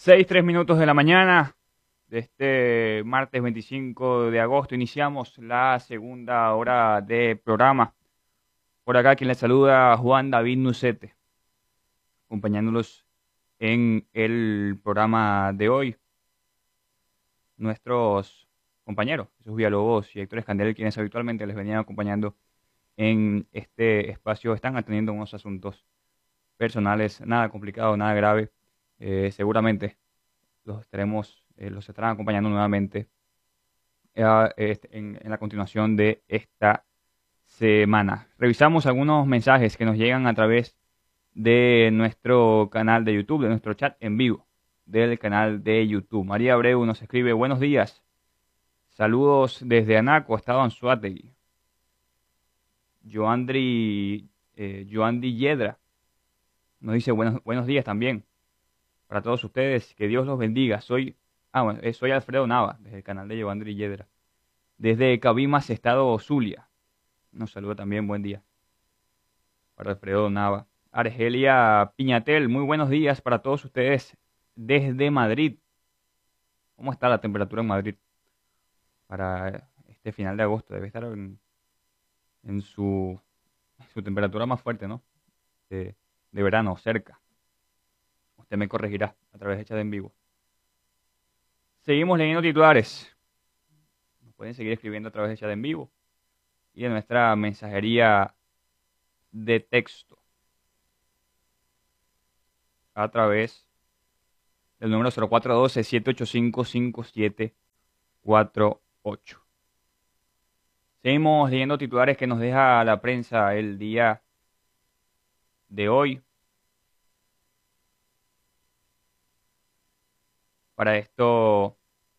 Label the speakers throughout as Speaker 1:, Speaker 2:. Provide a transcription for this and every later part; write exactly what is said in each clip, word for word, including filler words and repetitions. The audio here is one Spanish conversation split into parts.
Speaker 1: Seis, tres minutos de la mañana de este martes veinticinco de agosto. Iniciamos la segunda hora de programa. Por acá quien les saluda, Juan David Nucete, acompañándolos en el programa de hoy. Nuestros compañeros, Jesús Villalobos y Héctor Escandel, quienes habitualmente les venían acompañando en este espacio, están atendiendo unos asuntos personales, nada complicado, nada grave. Eh, seguramente los estaremos, eh, los estarán acompañando nuevamente eh, este, en, en la continuación de esta semana. Revisamos algunos mensajes que nos llegan a través de nuestro canal de YouTube, de nuestro chat en vivo, del canal de YouTube. María Abreu nos escribe: buenos días, saludos desde Anaco, estado Anzoátegui. Joandri, eh, Joandri Yedra nos dice buenos, buenos días también para todos ustedes, que Dios los bendiga. Soy, ah, bueno, eh, soy Alfredo Nava, desde el canal de Joandri Yedra, desde Cabimas, estado Zulia. Nos saluda también, buen día para Alfredo Nava. Argelia Piñatel, muy buenos días para todos ustedes desde Madrid. ¿Cómo está la temperatura en Madrid para este final de agosto? Debe estar en, en su, su temperatura más fuerte, ¿no? De, de verano, cerca. Usted me corregirá a través de chat en vivo. Seguimos leyendo titulares. Nos pueden seguir escribiendo a través de chat en vivo y de nuestra mensajería de texto a través del número cero cuatro uno dos, siete ocho cinco, cinco siete cuatro ocho. Seguimos leyendo titulares que nos deja la prensa el día de hoy. Para esto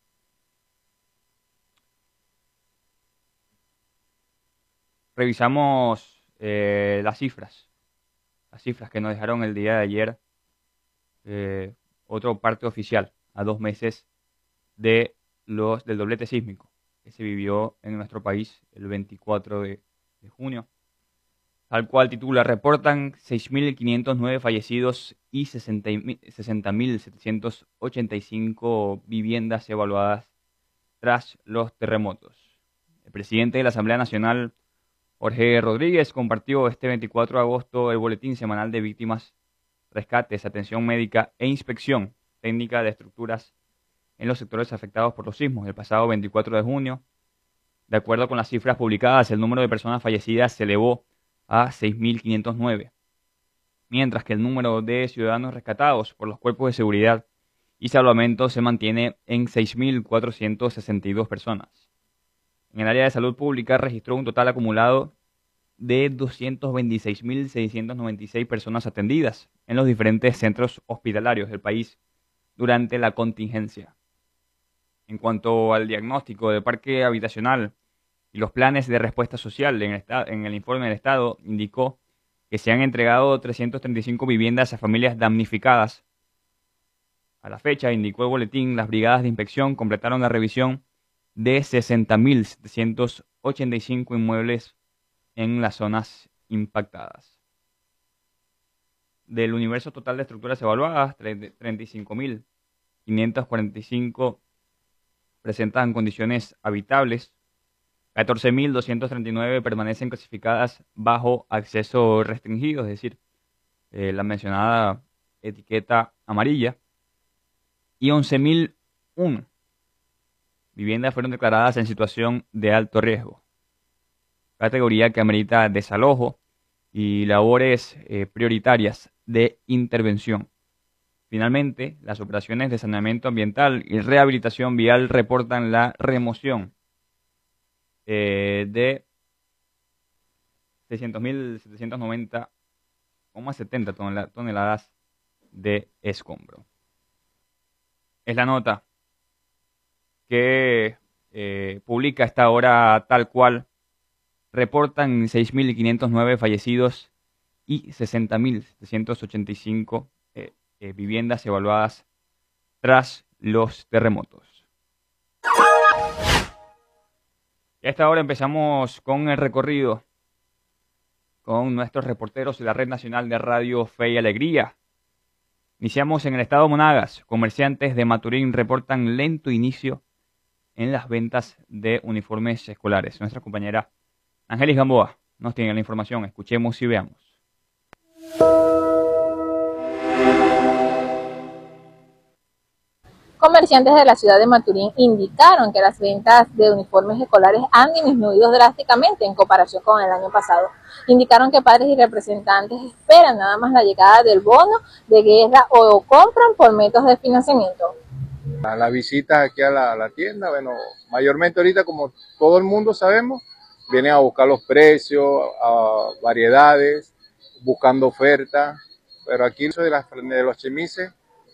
Speaker 1: revisamos eh, las cifras, las cifras que nos dejaron el día de ayer, eh, otro parte oficial, a dos meses de los del doblete sísmico que se vivió en nuestro país el veinticuatro de junio. Al cual titula: reportan seis mil quinientos nueve fallecidos y sesenta mil setecientos ochenta y cinco viviendas evaluadas tras los terremotos. El presidente de la Asamblea Nacional, Jorge Rodríguez, compartió este veinticuatro de agosto el boletín semanal de víctimas, rescates, atención médica e inspección técnica de estructuras en los sectores afectados por los sismos el pasado veinticuatro de junio. De acuerdo con las cifras publicadas, el número de personas fallecidas se elevó a seis mil quinientos nueve, mientras que el número de ciudadanos rescatados por los cuerpos de seguridad y salvamento se mantiene en seis mil cuatrocientas sesenta y dos personas. En el área de salud pública registró un total acumulado de doscientos veintiséis mil seiscientas noventa y seis personas atendidas en los diferentes centros hospitalarios del país durante la contingencia. En cuanto al diagnóstico del parque habitacional y los planes de respuesta social, en el, en el informe del Estado indicó que se han entregado trescientas treinta y cinco viviendas a familias damnificadas. A la fecha, indicó el boletín, las brigadas de inspección completaron la revisión de sesenta mil setecientos ochenta y cinco inmuebles en las zonas impactadas. Del universo total de estructuras evaluadas, treinta y cinco mil quinientas cuarenta y cinco presentan condiciones habitables, catorce mil doscientas treinta y nueve permanecen clasificadas bajo acceso restringido, es decir, eh, la mencionada etiqueta amarilla, y once mil uno viviendas fueron declaradas en situación de alto riesgo, categoría que amerita desalojo y labores eh, prioritarias de intervención. Finalmente, las operaciones de saneamiento ambiental y rehabilitación vial reportan la remoción eh, de seiscientos mil setecientos noventa coma setenta toneladas de escombro. Es la nota que eh, publica a esta hora Tal Cual. Reportan seis mil quinientos nueve fallecidos y sesenta mil setecientos ochenta y cinco eh, eh, viviendas evaluadas tras los terremotos. Y a esta hora empezamos con el recorrido con nuestros reporteros de la Red Nacional de Radio Fe y Alegría. Iniciamos en el estado Monagas. Comerciantes de Maturín reportan lento inicio en las ventas de uniformes escolares. Nuestra compañera Ángelis Gamboa nos tiene la información. Escuchemos y veamos.
Speaker 2: Comerciantes de la ciudad de Maturín indicaron que las ventas de uniformes escolares han disminuido drásticamente en comparación con el año pasado. Indicaron que padres y representantes esperan nada más la llegada del bono de guerra o compran por métodos de financiamiento.
Speaker 3: A la visita aquí a la, a la tienda, bueno, mayormente ahorita, como todo el mundo sabemos, vienen a buscar los precios, a variedades, buscando ofertas, pero aquí de, las, de los chemises,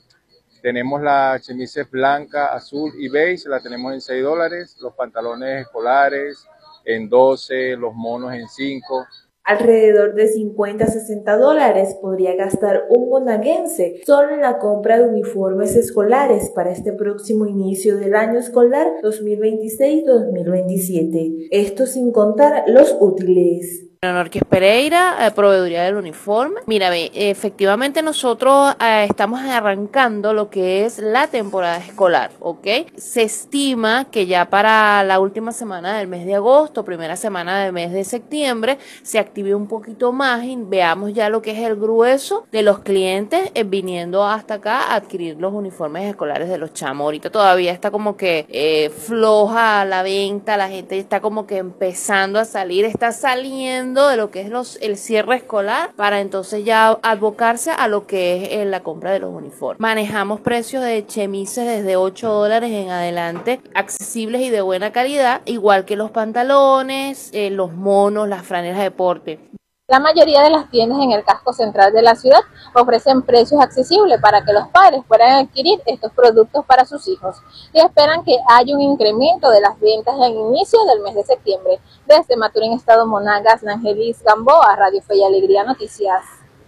Speaker 3: tenemos la chemise blanca, azul y beige, la tenemos en seis dólares, los pantalones escolares en doce, los monos en cinco.
Speaker 4: Alrededor de cincuenta a sesenta dólares podría gastar un monaguense solo en la compra de uniformes escolares para este próximo inicio del año escolar dos mil veintiséis dos mil veintisiete. Esto sin contar los útiles.
Speaker 5: Norquis Pereira, eh, proveeduría del uniforme. Mira, ve, efectivamente nosotros eh, estamos arrancando lo que es la temporada escolar, ¿ok? Se estima que ya para la última semana del mes de agosto, primera semana del mes de septiembre, se active un poquito más y veamos ya lo que es el grueso de los clientes eh, viniendo hasta acá a adquirir los uniformes escolares de los chamos. Ahorita todavía está como que eh, floja la venta, la gente está como que empezando a salir, está saliendo de lo que es los, el cierre escolar para entonces ya abocarse a lo que es eh, la compra de los uniformes. Manejamos precios de chemises desde ocho dólares en adelante, accesibles y de buena calidad, igual que los pantalones, eh, los monos, las franelas de deporte.
Speaker 2: La mayoría de las tiendas en el casco central de la ciudad ofrecen precios accesibles para que los padres puedan adquirir estos productos para sus hijos y esperan que haya un incremento de las ventas al inicio del mes de septiembre. Desde Maturín, estado Monagas, Ángelis Gamboa, Radio Fe y Alegría Noticias.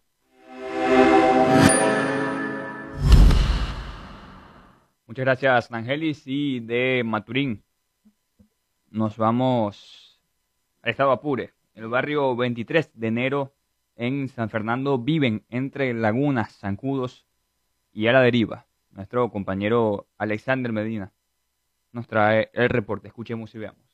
Speaker 1: Muchas gracias, Ángelis. Y de Maturín nos vamos al estado Apure. El barrio veintitrés de enero en San Fernando viven entre lagunas, zancudos y a la deriva. Nuestro compañero Alexander Medina nos trae el reporte. Escuchemos y veamos.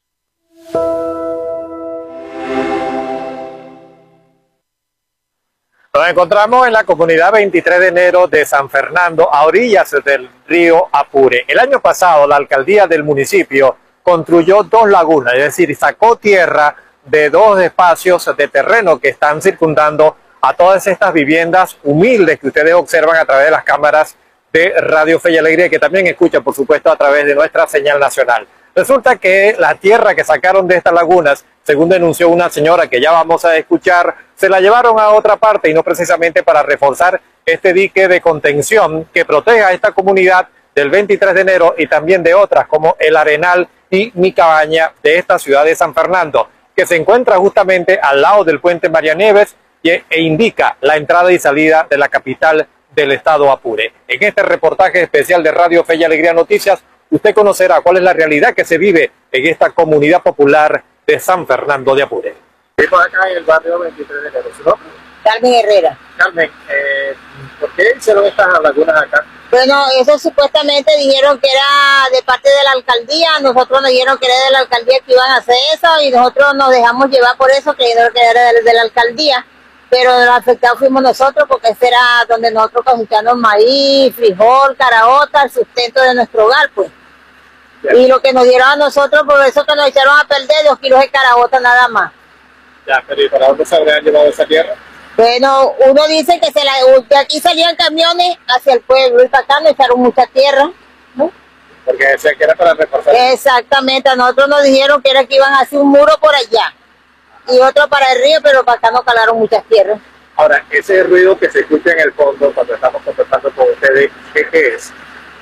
Speaker 6: Nos encontramos en la comunidad veintitrés de enero de San Fernando, a orillas del río Apure. El año pasado la alcaldía del municipio construyó dos lagunas, es decir, sacó tierra de dos espacios de terreno que están circundando a todas estas viviendas humildes que ustedes observan a través de las cámaras de Radio Fe y Alegría y que también escuchan, por supuesto, a través de nuestra señal nacional. Resulta que la tierra que sacaron de estas lagunas, según denunció una señora que ya vamos a escuchar, se la llevaron a otra parte y no precisamente para reforzar este dique de contención que proteja a esta comunidad del veintitrés de enero y también de otras como El Arenal y Mi Cabaña de esta ciudad de San Fernando, que se encuentra justamente al lado del puente María Nieves y, e indica la entrada y salida de la capital del estado Apure. En este reportaje especial de Radio Fe y Alegría Noticias, usted conocerá cuál es la realidad que se vive en esta comunidad popular de San Fernando de Apure.
Speaker 3: Estamos acá en el barrio veintitrés de enero, ¿su nombre?
Speaker 7: Carmen Herrera.
Speaker 3: Carmen, eh, ¿por qué hicieron estas lagunas acá?
Speaker 7: Bueno, eso supuestamente dijeron que era de parte de la alcaldía, nosotros nos dijeron que era de la alcaldía que iban a hacer eso y nosotros nos dejamos llevar por eso, creyendo que era de, de la alcaldía, pero los afectados fuimos nosotros porque ese era donde nosotros cosechamos maíz, frijol, caraota, el sustento de nuestro hogar, pues. Ya. Y lo que nos dieron a nosotros, por eso que nos echaron a perder dos kilos de caraota nada más.
Speaker 3: Ya, pero ¿y para dónde se habrían llevado esa tierra?
Speaker 7: Bueno, uno dice que se la, de aquí salían camiones hacia el pueblo y para acá nos echaron mucha tierra, ¿no?
Speaker 3: Porque decían que era para reforzar.
Speaker 7: Exactamente, a nosotros nos dijeron que era que iban a hacer un muro por allá y otro para el río, pero para acá nos calaron muchas tierras.
Speaker 3: Ahora, ese ruido que se escucha en el fondo cuando estamos conversando con ustedes, ¿qué, qué es?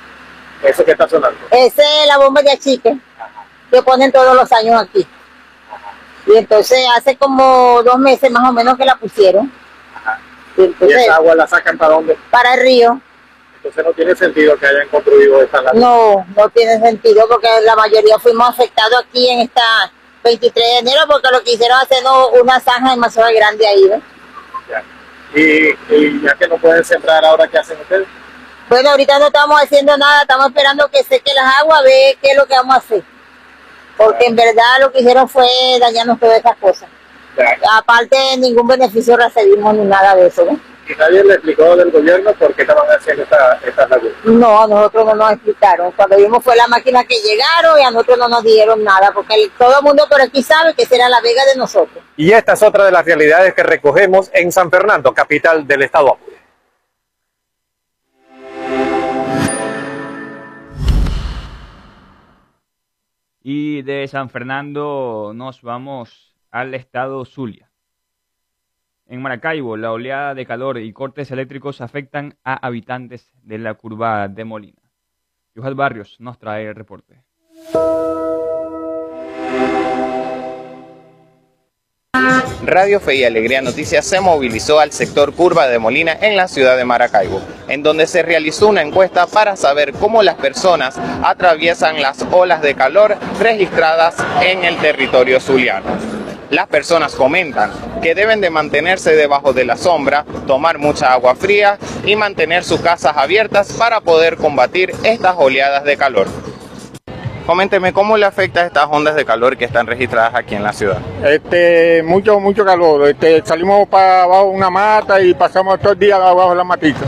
Speaker 3: ¿Eso que está sonando?
Speaker 7: Esa es la bomba de achique que ponen todos los años aquí. Ajá. Y entonces hace como dos meses más o menos que la pusieron.
Speaker 3: Ajá. Y, entonces, ¿y esa agua la sacan para dónde?
Speaker 7: Para el río.
Speaker 3: Entonces no tiene sentido que hayan construido esta laguna.
Speaker 7: No, no tiene sentido porque la mayoría fuimos afectados aquí en esta veintitrés de enero porque lo que hicieron hacer una zanja demasiado grande ahí, ¿ves?
Speaker 3: Ya.
Speaker 6: Y, y ya que no pueden sembrar, ¿ahora qué hacen ustedes?
Speaker 7: Bueno, ahorita no estamos haciendo nada, estamos esperando que seque las aguas, a ver qué es lo que vamos a hacer. Porque en verdad lo que hicieron fue dañarnos todas esas cosas. Aparte, ningún beneficio recibimos ni nada de eso, ¿no?
Speaker 6: ¿Y nadie le explicó del gobierno por qué estaban haciendo esta, estas lagunas?
Speaker 7: No, a nosotros no nos explicaron. Cuando vimos fue la máquina que llegaron y a nosotros no nos dijeron nada, porque el, todo el mundo por aquí sabe que será la vega de nosotros.
Speaker 6: Y esta es otra de las realidades que recogemos en San Fernando, capital del estado Apure.
Speaker 1: Y de San Fernando nos vamos al estado Zulia. En Maracaibo, la oleada de calor y cortes eléctricos afectan a habitantes de la curva de Molina. Yuhat Barrios nos trae el reporte.
Speaker 8: Radio Fe y Alegría Noticias se movilizó al sector Curva de Molina en la ciudad de Maracaibo, en donde se realizó una encuesta para saber cómo las personas atraviesan las olas de calor registradas en el territorio zuliano. Las personas comentan que deben de mantenerse debajo de la sombra, tomar mucha agua fría y mantener sus casas abiertas para poder combatir estas oleadas de calor. Coménteme, ¿cómo le afecta a estas ondas de calor que están registradas aquí en la ciudad?
Speaker 3: Este, mucho, mucho calor. Este, salimos para abajo de una mata y pasamos todo el día abajo de la matita.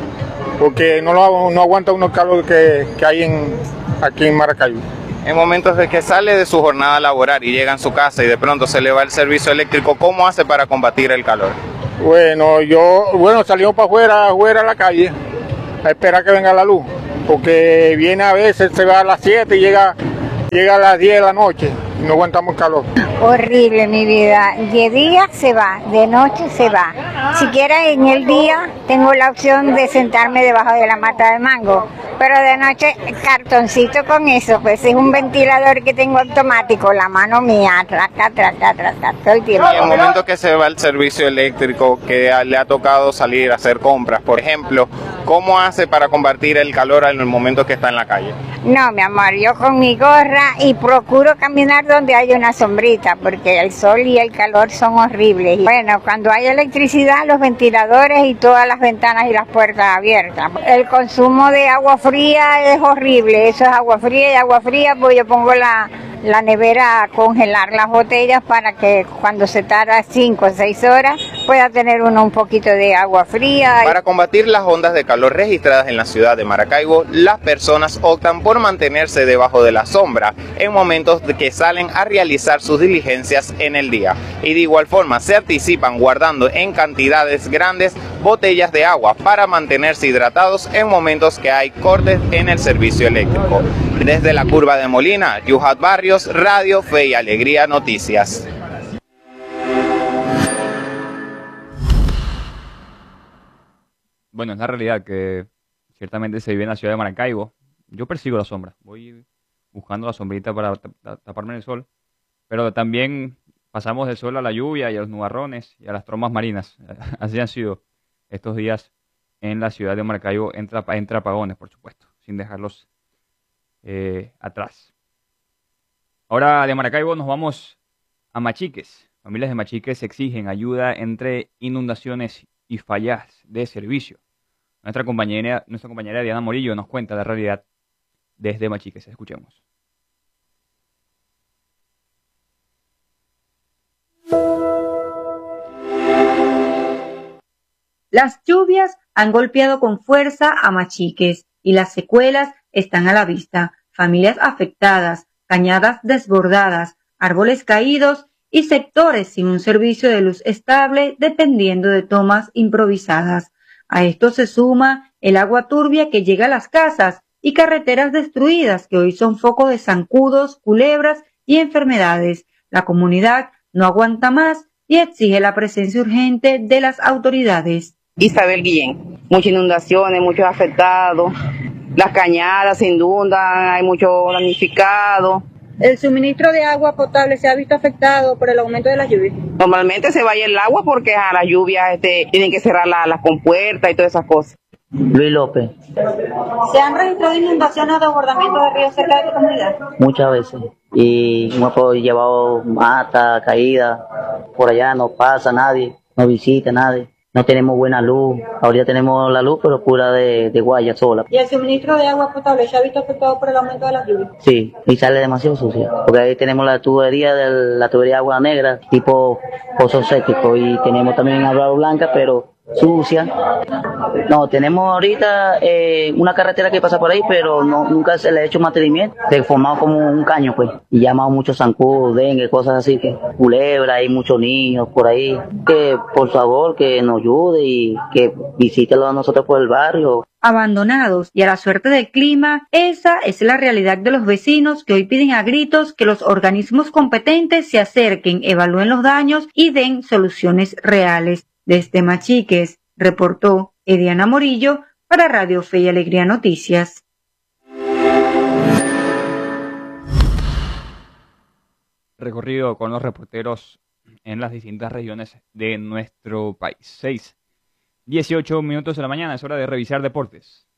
Speaker 3: Porque no, lo, no aguanta uno el calor que, que hay en, aquí en Maracaibo.
Speaker 8: En momentos de que sale de su jornada laboral y llega a su casa y de pronto se le va el servicio eléctrico, ¿cómo hace para combatir el calor?
Speaker 3: Bueno, yo, bueno, salimos para afuera, afuera a la calle, a esperar que venga la luz. Porque viene a veces, se va a las siete y llega, llega a las diez de la noche y no aguantamos el calor.
Speaker 9: Horrible mi vida, de día se va, de noche se va. Siquiera en el día tengo la opción de sentarme debajo de la mata de mango, pero de noche cartoncito con eso, pues es un ventilador que tengo automático, la mano mía, traca, traca, traca, todo el tiempo.
Speaker 8: Y en el momento que se va el servicio eléctrico, que le ha tocado salir a hacer compras, por ejemplo, ¿cómo hace para combatir el calor en el momento que está en la calle?
Speaker 9: No, mi amor, yo con mi gorra y procuro caminar donde hay una sombrita, porque el sol y el calor son horribles. Bueno, cuando hay electricidad, los ventiladores y todas las ventanas y las puertas abiertas. El consumo de agua fría es horrible, eso es agua fría y agua fría, pues yo pongo la, la nevera a congelar las botellas para que cuando se tarda cinco o seis horas pueda tener uno un poquito de agua fría.
Speaker 8: Para combatir las ondas de calor registradas en la ciudad de Maracaibo, las personas optan por mantenerse debajo de la sombra en momentos de que salen a realizar sus diligencias en el día. Y de igual forma se anticipan guardando en cantidades grandes botellas de agua para mantenerse hidratados en momentos que hay cortes en el servicio eléctrico. Desde la curva de Molina, Yuhat Barrios, Radio Fe y Alegría Noticias.
Speaker 1: Bueno, es la realidad que ciertamente se vive en la ciudad de Maracaibo. Yo persigo la sombra, voy buscando la sombrita para taparme el sol, pero también pasamos del sol a la lluvia y a los nubarrones y a las trombas marinas. Así han sido estos días en la ciudad de Maracaibo, entre, entre apagones, por supuesto, sin dejarlos eh, atrás. Ahora de Maracaibo nos vamos a Machiques. Familias de Machiques exigen ayuda entre inundaciones y fallas de servicio. Nuestra compañera, nuestra compañera Diana Morillo nos cuenta la realidad desde Machiques. Escuchemos.
Speaker 10: Las lluvias han golpeado con fuerza a Machiques y las secuelas están a la vista. Familias afectadas, cañadas desbordadas, árboles caídos y sectores sin un servicio de luz estable dependiendo de tomas improvisadas. A esto se suma el agua turbia que llega a las casas y carreteras destruidas que hoy son foco de zancudos, culebras y enfermedades. La comunidad no aguanta más y exige la presencia urgente de las autoridades.
Speaker 11: Isabel Guillén, muchas inundaciones, muchos afectados, las cañadas se inundan, hay mucho damnificado.
Speaker 10: ¿El suministro de agua potable se ha visto afectado por el aumento de las lluvias?
Speaker 11: Normalmente se vaya el agua porque a las lluvias este, tienen que cerrar las la compuertas y todas esas cosas.
Speaker 12: Luis López.
Speaker 10: ¿Se han registrado inundaciones o desbordamientos de ríos cerca de tu comunidad?
Speaker 12: Muchas veces. Y hemos llevado mata, caída. Por allá no pasa nadie, no visita nadie. no tenemos buena luz. Ahorita tenemos la luz, pero pura de, de guaya sola.
Speaker 10: ¿Y el suministro de agua potable se ha visto afectado por el aumento de las lluvias?
Speaker 12: Sí, y sale demasiado sucia. Porque ahí tenemos la tubería de la tubería de agua negra, tipo pozo séptico, y tenemos también agua blanca, pero sucia. No, tenemos ahorita eh, una carretera que pasa por ahí, pero no, nunca se le ha hecho mantenimiento. Se ha formado como un caño, pues, y llamado muchos zancudos, dengue, cosas así, que culebra, hay muchos niños por ahí. Que por favor que nos ayude y que visítelo a nosotros por el barrio.
Speaker 10: Abandonados y a la suerte del clima, esa es la realidad de los vecinos que hoy piden a gritos que los organismos competentes se acerquen, evalúen los daños y den soluciones reales. Desde Machiques, reportó Ediana Morillo para Radio Fe y Alegría Noticias.
Speaker 1: Recorrido con los reporteros en las distintas regiones de nuestro país. seis, dieciocho minutos de la mañana, es hora de revisar deportes.